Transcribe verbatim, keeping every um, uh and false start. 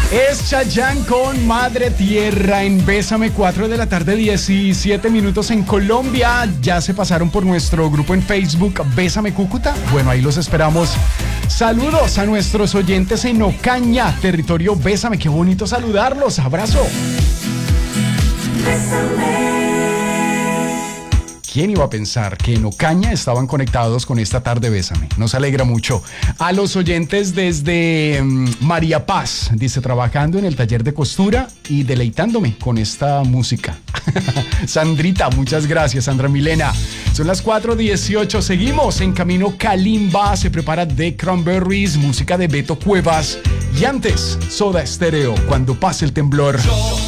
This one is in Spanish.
Es Chayanne con Madre Tierra en Bésame, cuatro de la tarde, diecisiete minutos en Colombia. Ya se pasaron por nuestro grupo en Facebook, Bésame Cúcuta. Bueno, ahí los esperamos. Saludos a nuestros oyentes en Ocaña, territorio Bésame. Qué bonito saludarlos. Abrazo. Bésame. ¿Quién iba a pensar que en Ocaña estaban conectados con esta tarde Bésame? Nos alegra mucho. A los oyentes desde um, María Paz, dice, trabajando en el taller de costura y deleitándome con esta música. Sandrita, muchas gracias, Sandra Milena. Son las cuatro dieciocho, seguimos en camino. Kalimba se prepara The Cranberries, música de Beto Cuevas. Y antes, Soda Stereo, Cuando pase el temblor.